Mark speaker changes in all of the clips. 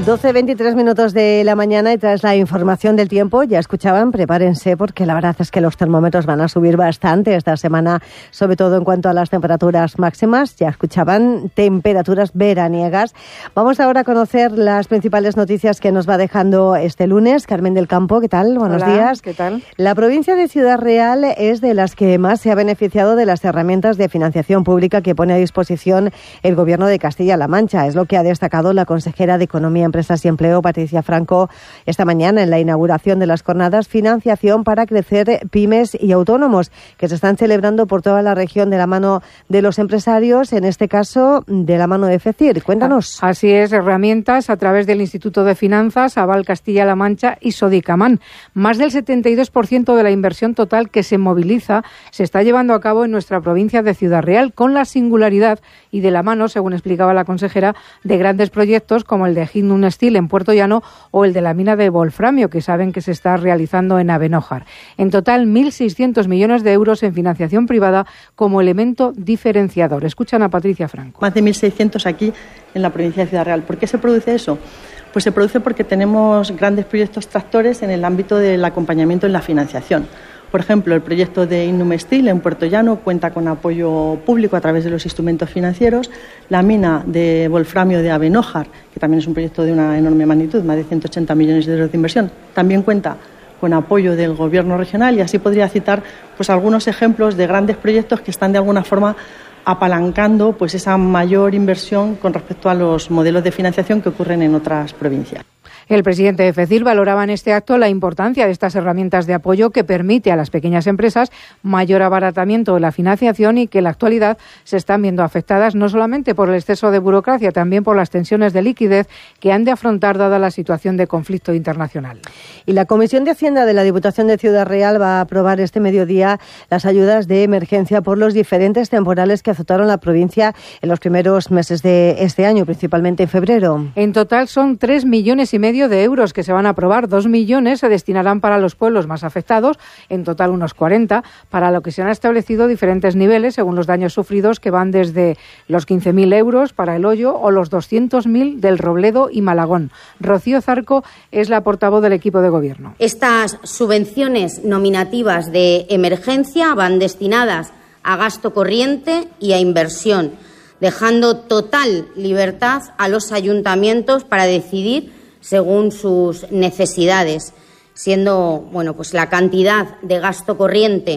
Speaker 1: 12:23 minutos de la mañana y tras la información del tiempo, ya escuchaban, prepárense porque la verdad es que los termómetros van a subir bastante esta semana, sobre todo en cuanto a las temperaturas máximas. Ya escuchaban temperaturas veraniegas. Vamos ahora a conocer las principales noticias que nos va dejando este lunes. Carmen del Campo, ¿qué tal? Buenos días.
Speaker 2: ¿Qué tal?
Speaker 1: La provincia de Ciudad Real es de las que más se ha beneficiado de las herramientas de financiación pública que pone a disposición el Gobierno de Castilla-La Mancha. Es lo que ha destacado la consejera de Economía, Empresas y Empleo, Patricia Franco, esta mañana en la inauguración de las jornadas Financiación para Crecer Pymes y Autónomos, que se están celebrando por toda la región de la mano de los empresarios, en este caso de la mano de FECIR. Cuéntanos.
Speaker 2: Así es, herramientas a través del Instituto de Finanzas, Aval Castilla-La Mancha y Sodicamán. Más del 72% de la inversión total que se moviliza se está llevando a cabo en nuestra provincia de Ciudad Real, con la singularidad y de la mano, según explicaba la consejera, de grandes proyectos como el de Hindun Steel en Puerto Llano o el de la mina de wolframio, que saben que se está realizando en Abenójar. En total, 1.600 millones de euros en financiación privada como elemento diferenciador. Escuchan a Patricia Franco.
Speaker 3: Más de 1.600 aquí en la provincia de Ciudad Real. ¿Por qué se produce eso? Pues se produce porque tenemos grandes proyectos tractores en el ámbito del acompañamiento en la financiación. Por ejemplo, el proyecto de Hindun Steel en Puerto Llano cuenta con apoyo público a través de los instrumentos financieros. La mina de wolframio de Abenójar, que también es un proyecto de una enorme magnitud, más de 180 millones de euros de inversión, también cuenta con apoyo del Gobierno regional, y así podría citar pues algunos ejemplos de grandes proyectos que están de alguna forma apalancando pues esa mayor inversión con respecto a los modelos de financiación que ocurren en otras provincias.
Speaker 2: El presidente de FECIR valoraba en este acto la importancia de estas herramientas de apoyo que permite a las pequeñas empresas mayor abaratamiento de la financiación y que en la actualidad se están viendo afectadas no solamente por el exceso de burocracia, también por las tensiones de liquidez que han de afrontar dada la situación de conflicto internacional.
Speaker 1: Y la Comisión de Hacienda de la Diputación de Ciudad Real va a aprobar este mediodía las ayudas de emergencia por los diferentes temporales que azotaron la provincia en los primeros meses de este año, principalmente en febrero.
Speaker 2: En total son 3,5 millones de euros que se van a aprobar. 2 millones se destinarán para los pueblos más afectados, en total unos 40, para lo que se han establecido diferentes niveles según los daños sufridos, que van desde los 15.000 euros para El Hoyo o los 200.000 del Robledo y Malagón. Rocío Zarco es la portavoz del equipo de gobierno.
Speaker 4: Estas subvenciones nominativas de emergencia van destinadas a gasto corriente y a inversión, dejando total libertad a los ayuntamientos para decidir según sus necesidades, siendo pues la cantidad de gasto corriente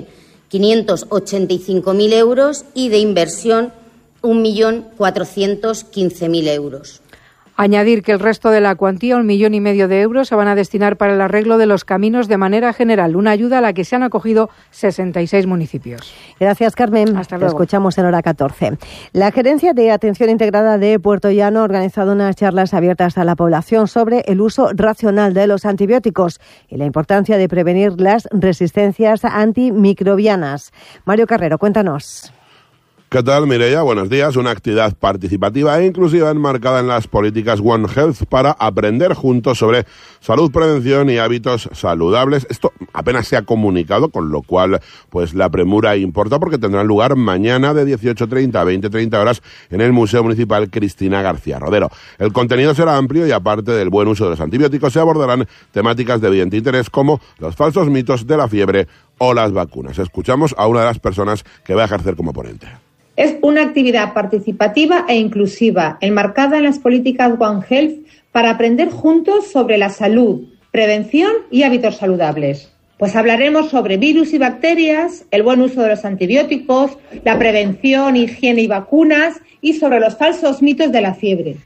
Speaker 4: 585.000 euros y de inversión 1.415.000 euros.
Speaker 2: Añadir que el resto de la cuantía, 1,5 millones de euros, se van a destinar para el arreglo de los caminos de manera general, una ayuda a la que se han acogido 66 municipios.
Speaker 1: Gracias, Carmen.
Speaker 2: Hasta luego.
Speaker 1: Te escuchamos en hora 14. La Gerencia de Atención Integrada de Puerto Llano ha organizado unas charlas abiertas a la población sobre el uso racional de los antibióticos y la importancia de prevenir las resistencias antimicrobianas. Mario Carrero, cuéntanos.
Speaker 5: ¿Qué tal, Mireia? Buenos días. Una actividad participativa e inclusiva enmarcada en las políticas One Health para aprender juntos sobre salud, prevención y hábitos saludables. Esto apenas se ha comunicado, con lo cual pues la premura importa, porque tendrán lugar mañana de 18:30 a 20:30 horas en el Museo Municipal Cristina García Rodero. El contenido será amplio y, aparte del buen uso de los antibióticos, se abordarán temáticas de evidente interés como los falsos mitos de la fiebre o las vacunas. Escuchamos a una de las personas que va a ejercer como ponente.
Speaker 6: Es una actividad participativa e inclusiva, enmarcada en las políticas One Health para aprender juntos sobre la salud, prevención y hábitos saludables. Pues hablaremos sobre virus y bacterias, el buen uso de los antibióticos, la prevención, higiene y vacunas, y sobre los falsos mitos de la fiebre.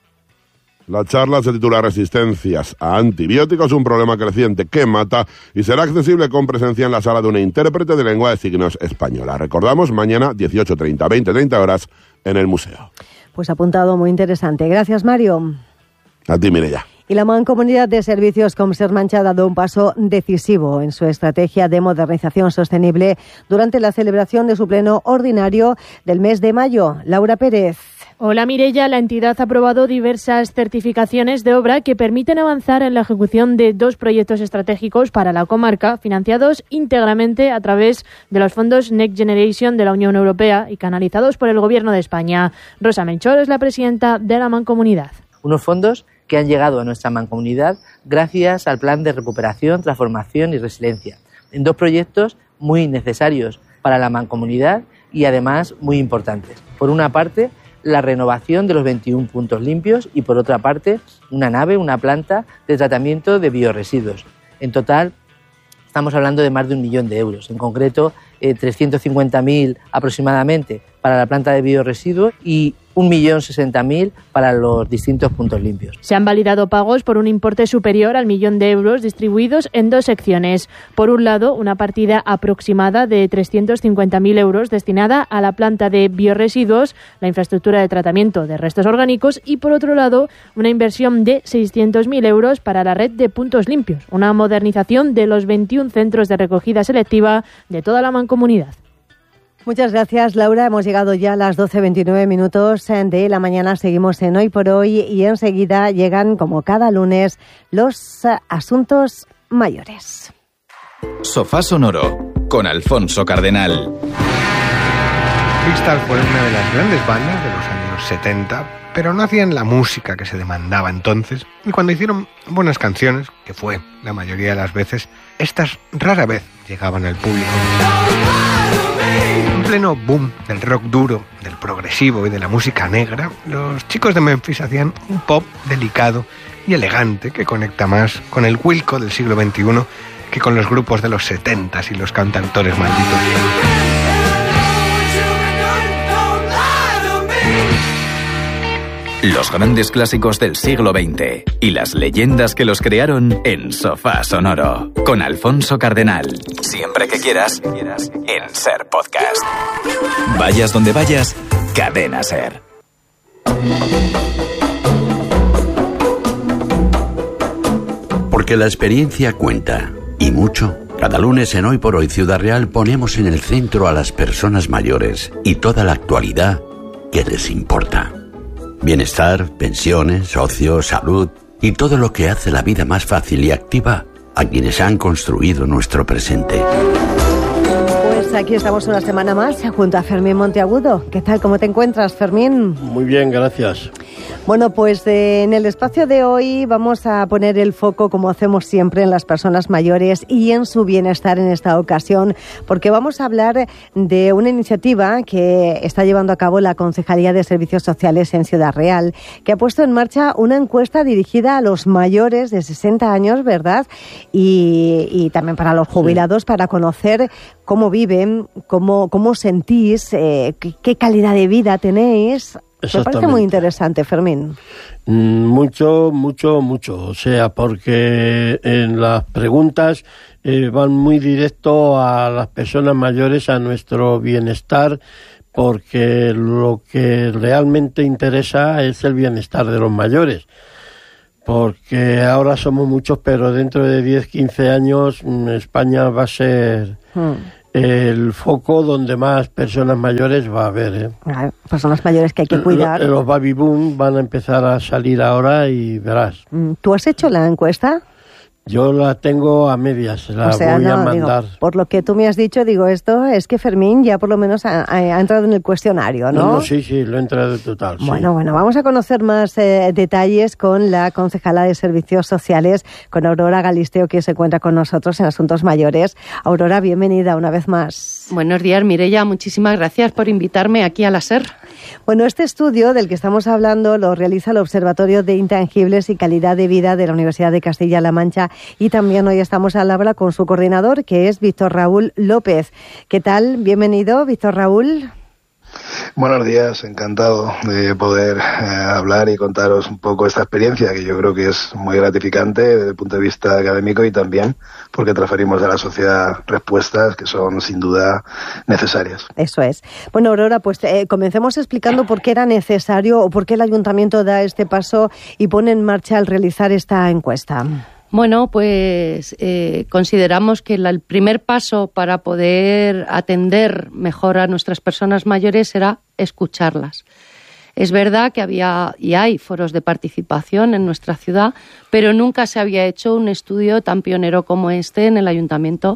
Speaker 5: La charla se titula Resistencias a antibióticos, un problema creciente que mata, y será accesible con presencia en la sala de una intérprete de lengua de signos española. Recordamos, mañana 18:30, 20:30 horas en el museo.
Speaker 1: Pues apuntado, muy interesante. Gracias, Mario.
Speaker 5: A ti, Mireia.
Speaker 1: Y la Mancomunidad de Servicios Comser Mancha ha dado un paso decisivo en su estrategia de modernización sostenible durante la celebración de su pleno ordinario del mes de mayo. Laura Pérez.
Speaker 7: Hola, Mireia. La entidad ha aprobado diversas certificaciones de obra que permiten avanzar en la ejecución de 2 proyectos estratégicos para la comarca, financiados íntegramente a través de los fondos Next Generation de la Unión Europea y canalizados por el Gobierno de España. Rosa Melchor es la presidenta de la Mancomunidad.
Speaker 8: Unos fondos que han llegado a nuestra mancomunidad gracias al Plan de Recuperación, Transformación y Resiliencia, en 2 proyectos muy necesarios para la mancomunidad y además muy importantes. Por una parte, la renovación de los 21 puntos limpios y por otra parte, una planta de tratamiento de biorresiduos. En total, estamos hablando de más de 1 millón de euros, en concreto 350.000 aproximadamente para la planta de biorresiduos y 1.060.000 para los distintos puntos limpios.
Speaker 7: Se han validado pagos por un importe superior al 1 millón de euros distribuidos en 2 secciones. Por un lado, una partida aproximada de 350.000 euros destinada a la planta de biorresiduos, la infraestructura de tratamiento de restos orgánicos y, por otro lado, una inversión de 600.000 euros para la red de puntos limpios, una modernización de los 21 centros de recogida selectiva de toda la mancomunidad.
Speaker 1: Muchas gracias, Laura. Hemos llegado ya a las 12:29 minutos de la mañana. Seguimos en Hoy por Hoy y enseguida llegan, como cada lunes, los asuntos mayores.
Speaker 9: Sofá Sonoro con Alfonso Cardenal.
Speaker 10: Crystal fue una de las grandes bandas de los años 70, pero no hacían la música que se demandaba entonces. Y cuando hicieron buenas canciones, que fue la mayoría de las veces, estas rara vez llegaban al público. En pleno boom del rock duro, del progresivo y de la música negra, los chicos de Memphis hacían un pop delicado y elegante que conecta más con el Wilco del siglo XXI que con los grupos de los 70s y los cantautores malditos.
Speaker 9: Los grandes clásicos del siglo XX y las leyendas que los crearon en Sofá Sonoro con Alfonso Cardenal. Siempre que quieras, en Ser Podcast. Vayas donde vayas, Cadena Ser.
Speaker 11: Porque la experiencia cuenta, y mucho. Cada lunes en Hoy por Hoy Ciudad Real ponemos en el centro a las personas mayores y toda la actualidad que les importa. Bienestar, pensiones, ocio, salud y todo lo que hace la vida más fácil y activa a quienes han construido nuestro presente.
Speaker 1: Pues aquí estamos una semana más junto a Fermín Monteagudo. ¿Qué tal? ¿Cómo te encuentras, Fermín?
Speaker 12: Muy bien, gracias.
Speaker 1: Bueno, pues en el espacio de hoy vamos a poner el foco, como hacemos siempre, en las personas mayores y en su bienestar en esta ocasión, porque vamos a hablar de una iniciativa que está llevando a cabo la Concejalía de Servicios Sociales en Ciudad Real, que ha puesto en marcha una encuesta dirigida a los mayores de 60 años, ¿verdad? Y también para los jubilados, para conocer cómo viven, cómo sentís, qué calidad de vida tenéis. Me parece muy interesante, Fermín.
Speaker 12: Mucho. O sea, porque en las preguntas van muy directo a las personas mayores, a nuestro bienestar, porque lo que realmente interesa es el bienestar de los mayores. Porque ahora somos muchos, pero dentro de 10, 15 años España va a ser el foco donde más personas mayores va a haber.
Speaker 1: Personas mayores que hay que cuidar.
Speaker 12: Los baby boom van a empezar a salir ahora y verás.
Speaker 1: ¿Tú has hecho la encuesta?
Speaker 12: Yo la tengo a medias, voy a mandar.
Speaker 1: Digo, por lo que tú me has dicho, esto es que Fermín ya por lo menos ha entrado en el cuestionario, ¿no?
Speaker 12: No, sí, lo he entrado total.
Speaker 1: Bueno, vamos a conocer más detalles con la concejala de Servicios Sociales, con Aurora Galisteo, que se encuentra con nosotros en Asuntos Mayores. Aurora, bienvenida una vez más.
Speaker 13: Buenos días, Mireia. Muchísimas gracias por invitarme aquí a la SER.
Speaker 1: Bueno, este estudio del que estamos hablando lo realiza el Observatorio de Intangibles y Calidad de Vida de la Universidad de Castilla-La Mancha, y también hoy estamos al habla con su coordinador, que es Víctor Raúl López. ¿Qué tal? Bienvenido, Víctor Raúl.
Speaker 14: Buenos días, encantado de poder hablar y contaros un poco esta experiencia, que yo creo que es muy gratificante desde el punto de vista académico y también porque transferimos de la sociedad respuestas que son sin duda necesarias.
Speaker 1: Eso es. Bueno, Aurora, pues comencemos explicando por qué era necesario o por qué el Ayuntamiento da este paso y pone en marcha al realizar esta encuesta.
Speaker 13: Bueno, pues consideramos que el primer paso para poder atender mejor a nuestras personas mayores era escucharlas. Es verdad que había y hay foros de participación en nuestra ciudad, pero nunca se había hecho un estudio tan pionero como este en el Ayuntamiento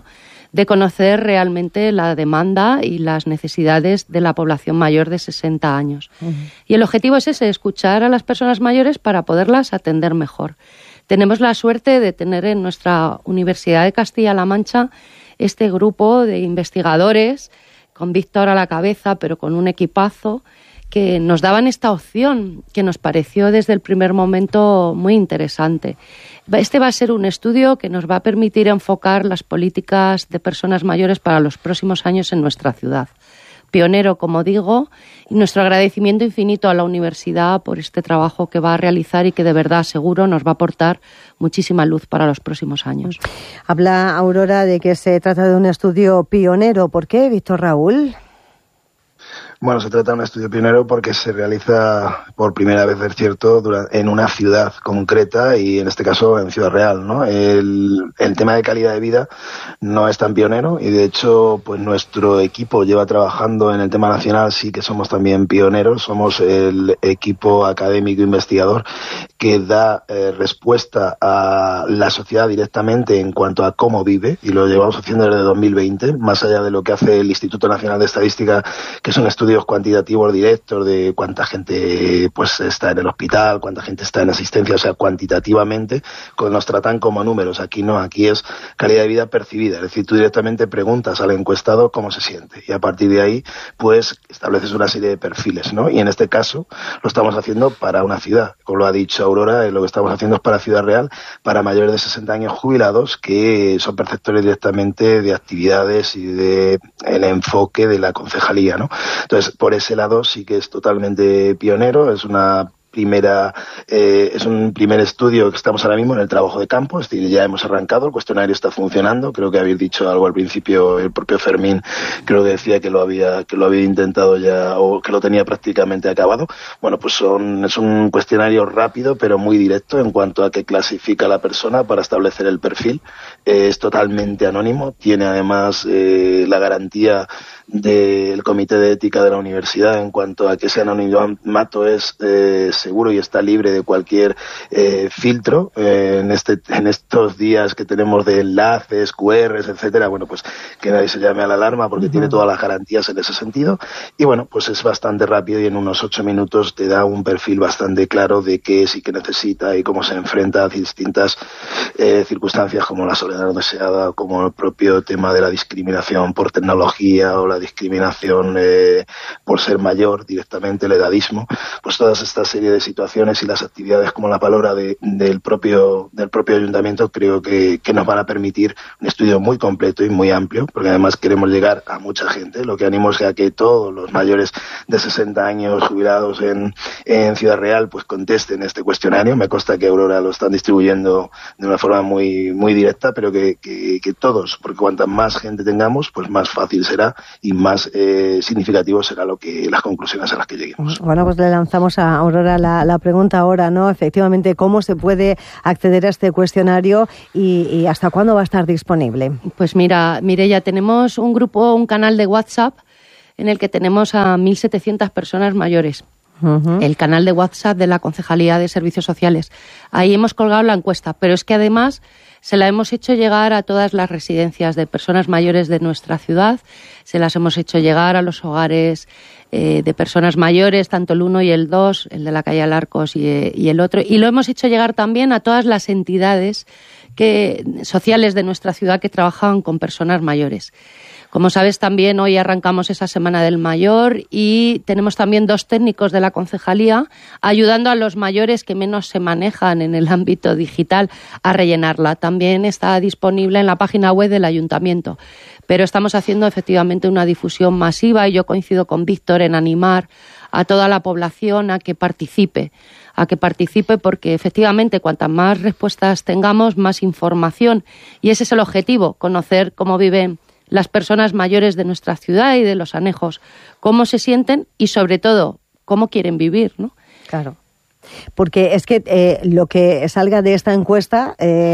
Speaker 13: de conocer realmente la demanda y las necesidades de la población mayor de 60 años. Y el objetivo es ese, escuchar a las personas mayores para poderlas atender mejor. Tenemos la suerte de tener en nuestra Universidad de Castilla-La Mancha este grupo de investigadores, con Víctor a la cabeza, pero con un equipazo, que nos daban esta opción que nos pareció desde el primer momento muy interesante. Este va a ser un estudio que nos va a permitir enfocar las políticas de personas mayores para los próximos años en nuestra ciudad. Pionero, como digo, y nuestro agradecimiento infinito a la universidad por este trabajo que va a realizar y que de verdad seguro nos va a aportar muchísima luz para los próximos años.
Speaker 1: Habla Aurora de que se trata de un estudio pionero. ¿Por qué, Víctor Raúl?
Speaker 14: Bueno, se trata de un estudio pionero porque se realiza por primera vez, es cierto, en una ciudad concreta y en este caso en Ciudad Real, ¿no? El tema de calidad de vida no es tan pionero y de hecho pues nuestro equipo lleva trabajando en el tema nacional, sí que somos también pioneros, somos el equipo académico investigador que da respuesta a la sociedad directamente en cuanto a cómo vive y lo llevamos haciendo desde 2020, más allá de lo que hace el Instituto Nacional de Estadística, que son estudios cuantitativos directos de cuánta gente pues está en el hospital, cuánta gente está en asistencia, o sea, cuantitativamente nos tratan como números. Aquí no, aquí es calidad de vida percibida, es decir, tú directamente preguntas al encuestado cómo se siente y a partir de ahí pues estableces una serie de perfiles, ¿no? Y en este caso lo estamos haciendo para una ciudad, como lo ha dicho Aurora, lo que estamos haciendo es para Ciudad Real, para mayores de 60 años jubilados que son perceptores directamente de actividades y de el enfoque de la concejalía, ¿no? Entonces, por ese lado sí que es totalmente pionero, es un primer estudio que estamos ahora mismo en el trabajo de campo, es decir, ya hemos arrancado, el cuestionario está funcionando, creo que habéis dicho algo al principio, el propio Fermín creo que decía que lo había intentado ya o que lo tenía prácticamente acabado. Bueno, pues es un cuestionario rápido pero muy directo en cuanto a qué clasifica la persona para establecer el perfil, es totalmente anónimo, tiene además la garantía del Comité de Ética de la Universidad en cuanto a que ese anonimato es seguro y está libre de cualquier filtro en estos días que tenemos de enlaces, QRs, etcétera. Bueno, pues que nadie se llame a la alarma porque tiene todas las garantías en ese sentido y bueno, pues es bastante rápido y en unos 8 minutos te da un perfil bastante claro de qué es y qué necesita y cómo se enfrenta a distintas circunstancias como la soledad no deseada, como el propio tema de la discriminación por tecnología o la discriminación por ser mayor directamente, el edadismo, pues todas estas serie de situaciones y las actividades como la palabra del propio ayuntamiento creo que nos van a permitir un estudio muy completo y muy amplio, porque además queremos llegar a mucha gente, lo que animo es a que todos los mayores de 60 años jubilados en Ciudad Real pues contesten este cuestionario, me consta que Aurora lo están distribuyendo de una forma muy, muy directa, pero que todos, porque cuanta más gente tengamos, pues más fácil será y más significativo será las conclusiones a las que lleguemos.
Speaker 1: Bueno, pues le lanzamos a Aurora la pregunta ahora, ¿no? Efectivamente, ¿cómo se puede acceder a este cuestionario y hasta cuándo va a estar disponible?
Speaker 13: Pues mira, Mireia, tenemos un canal de WhatsApp en el que tenemos a 1.700 personas mayores. El canal de WhatsApp de la Concejalía de Servicios Sociales. Ahí hemos colgado la encuesta, pero es que además se la hemos hecho llegar a todas las residencias de personas mayores de nuestra ciudad, se las hemos hecho llegar a los hogares de personas mayores, tanto el 1 y el 2, el de la calle Alarcos y el otro, y lo hemos hecho llegar también a todas las entidades sociales de nuestra ciudad que trabajan con personas mayores. Como sabes, también hoy arrancamos esa Semana del Mayor y tenemos también 2 técnicos de la concejalía ayudando a los mayores que menos se manejan en el ámbito digital a rellenarla. También está disponible en la página web del ayuntamiento. Pero estamos haciendo efectivamente una difusión masiva y yo coincido con Víctor en animar a toda la población a que participe porque efectivamente cuantas más respuestas tengamos, más información. Y ese es el objetivo, conocer cómo viven las personas mayores de nuestra ciudad y de los anejos, cómo se sienten y sobre todo cómo quieren vivir, ¿no?
Speaker 1: Claro. Porque es que lo que salga de esta encuesta,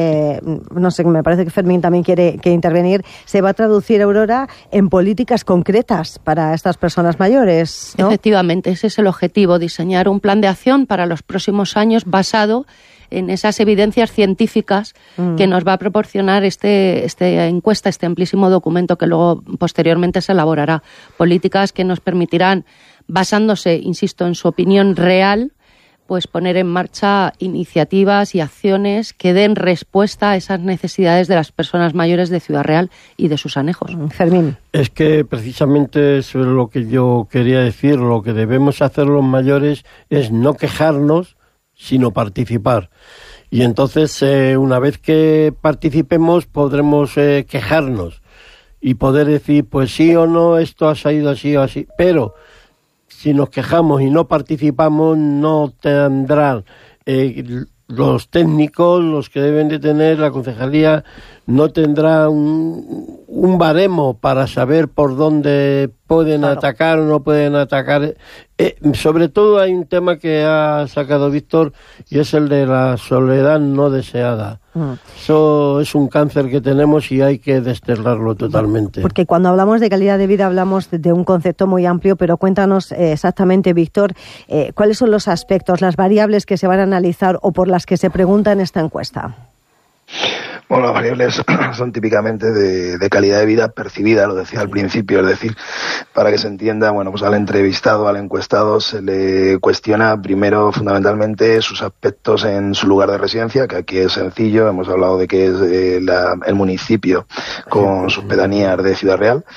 Speaker 1: no sé, me parece que Fermín también quiere intervenir, se va a traducir, Aurora, en políticas concretas para estas personas mayores, ¿no?
Speaker 13: Efectivamente, ese es el objetivo, diseñar un plan de acción para los próximos años basado en esas evidencias científicas que nos va a proporcionar esta encuesta, este amplísimo documento que luego posteriormente se elaborará. Políticas que nos permitirán, basándose, insisto, en su opinión real, pues poner en marcha iniciativas y acciones que den respuesta a esas necesidades de las personas mayores de Ciudad Real y de sus anejos.
Speaker 1: Fermín.
Speaker 12: Es que precisamente eso es lo que yo quería decir. Lo que debemos hacer los mayores es no quejarnos, sino participar. Y entonces, una vez que participemos, podremos quejarnos y poder decir, pues sí o no, esto ha salido así o así. Pero si nos quejamos y no participamos, no tendrán los técnicos, los que deben de tener la concejalía, no tendrá un baremo para saber por dónde pueden atacar o no pueden atacar. Sobre todo hay un tema que ha sacado Víctor y es el de la soledad no deseada. Eso es un cáncer que tenemos y hay que desterrarlo totalmente.
Speaker 1: Porque cuando hablamos de calidad de vida hablamos de un concepto muy amplio, pero cuéntanos exactamente, Víctor, cuáles son los aspectos, las variables que se van a analizar o por las que se pregunta en esta encuesta.
Speaker 14: Bueno, las variables son típicamente de calidad de vida percibida, lo decía al principio, es decir, para que se entienda, bueno, pues al entrevistado, al encuestado, se le cuestiona primero fundamentalmente sus aspectos en su lugar de residencia, que aquí es sencillo, hemos hablado de que es el municipio con sus pedanías de Ciudad Real,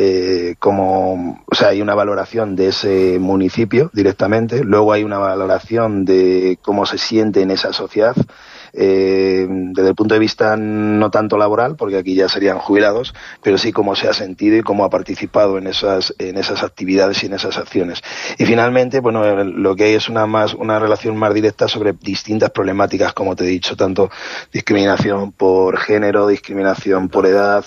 Speaker 14: hay una valoración de ese municipio directamente, luego hay una valoración de cómo se siente en esa sociedad, desde el punto de vista no tanto laboral, porque aquí ya serían jubilados, pero sí cómo se ha sentido y cómo ha participado en esas actividades y en esas acciones. Y finalmente, bueno, lo que hay es una relación más directa sobre distintas problemáticas, como te he dicho, tanto discriminación por género, discriminación por edad,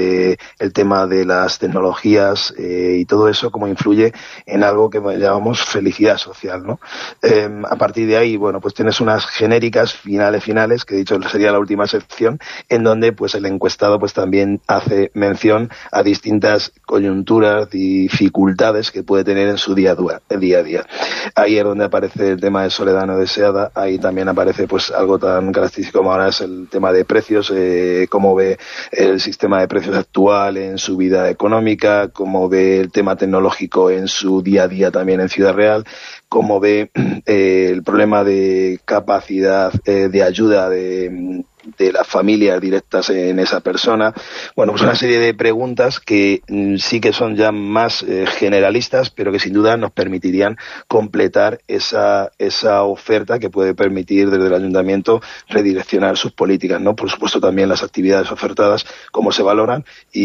Speaker 14: el tema de las tecnologías y todo eso, cómo influye en algo que llamamos felicidad social, ¿no? A partir de ahí, bueno, pues tienes unas genéricas finales, que he dicho sería la última sección, en donde pues el encuestado pues también hace mención a distintas coyunturas, dificultades que puede tener en su día a día. Ahí es donde aparece el tema de soledad no deseada, ahí también aparece pues algo tan característico como ahora es el tema de precios, cómo ve el sistema de precios actual en su vida económica, cómo ve el tema tecnológico en su día a día también en Ciudad Real, cómo ve el problema de capacidad de ayuda de las familias directas en esa persona. Bueno, pues una serie de preguntas que sí que son ya más generalistas, pero que sin duda nos permitirían completar esa oferta que puede permitir desde el ayuntamiento redireccionar sus políticas, ¿no? Por supuesto también las actividades ofertadas, cómo se valoran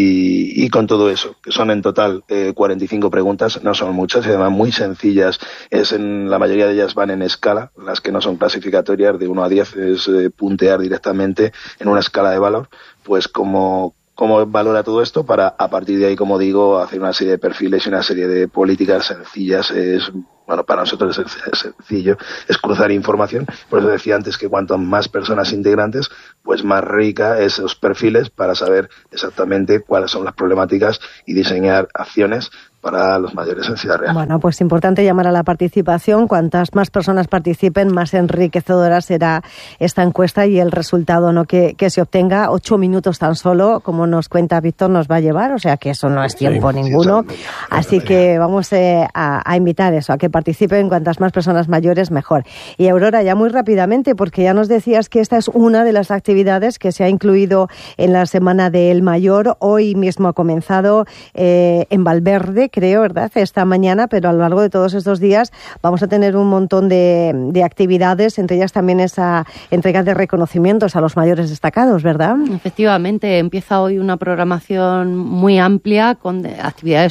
Speaker 14: y con todo eso, que son en total 45 preguntas, no son muchas y además muy sencillas, la mayoría de ellas van en escala, las que no son clasificatorias de 1 a 10 es puntear directamente en una escala de valor, pues cómo valora todo esto para, a partir de ahí, como digo, hacer una serie de perfiles y una serie de políticas sencillas. Para nosotros es sencillo, es cruzar información. Por eso decía antes que cuanto más personas integrantes, pues más rica esos perfiles para saber exactamente cuáles son las problemáticas y diseñar acciones para los mayores en Ciudad Real.
Speaker 1: Bueno, pues importante llamar a la participación. Cuantas más personas participen, más enriquecedora será esta encuesta y el resultado que se obtenga. 8 minutos tan solo, como nos cuenta Víctor, nos va a llevar, o sea que eso no es tiempo ninguno. Así que vamos a invitar eso, a que participen cuantas más personas mayores, mejor. Y Aurora, ya muy rápidamente, porque ya nos decías que esta es una de las actividades que se ha incluido en la Semana del Mayor. Hoy mismo ha comenzado en Valverde, creo, ¿verdad?, esta mañana, pero a lo largo de todos estos días vamos a tener un montón de actividades, entre ellas también esa entrega de reconocimientos a los mayores destacados, ¿verdad?
Speaker 13: Efectivamente, empieza hoy una programación muy amplia con actividades